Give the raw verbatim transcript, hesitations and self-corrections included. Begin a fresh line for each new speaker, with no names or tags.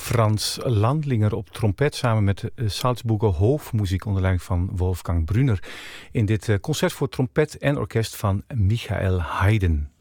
Frans Landlinger op trompet samen met de Salzburger Hofmuziek onder leiding van Wolfgang Brunner in dit concert voor trompet en orkest van Michael Haydn.